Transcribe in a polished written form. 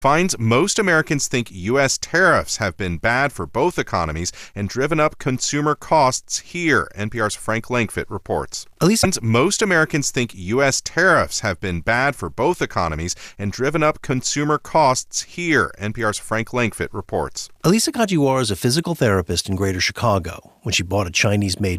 Finds most Americans think U.S. tariffs have been bad for both economies and driven up consumer costs here, NPR's Frank Langfitt reports. Finds most Americans think U.S. tariffs have been bad for both economies and driven up consumer costs here, NPR's Frank Langfitt reports. Elisa Kajiwara is a physical therapist in Greater Chicago. When she bought a Chinese-made